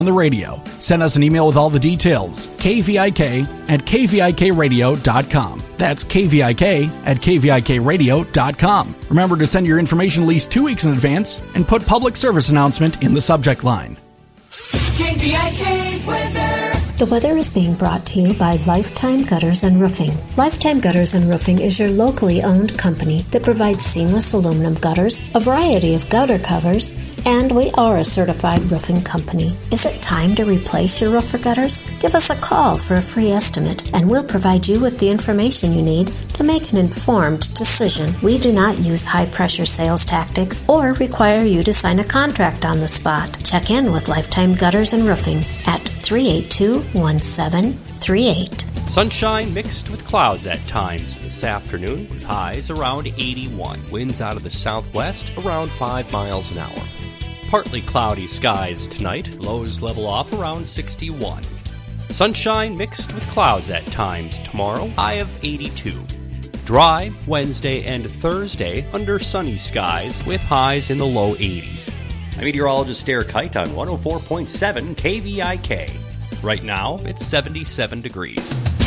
on the radio. Send us an email with all the details. kvik@kvikradio.com. That's kvik@kvikradio.com. Remember to send your information at least 2 weeks in advance and put public service announcement in the subject line. KVIK weather. The weather is being brought to you by Lifetime Gutters and Roofing. Lifetime Gutters and Roofing is your locally owned company that provides seamless aluminum gutters, a variety of gutter covers, and we are a certified roofing company. Is it time to replace your roof or gutters? Give us a call for a free estimate, and we'll provide you with the information you need to make an informed decision. We do not use high-pressure sales tactics or require you to sign a contract on the spot. Check in with Lifetime Gutters and Roofing at 382-1738. Sunshine mixed with clouds at times this afternoon, with highs around 81. Winds out of the southwest around 5 miles an hour. Partly cloudy skies tonight. Lows level off around 61. Sunshine mixed with clouds at times tomorrow. High of 82. Dry Wednesday and Thursday under sunny skies with highs in the low 80s. I'm meteorologist Derek Kite on 104.7 KVIK. Right now, it's 77 degrees.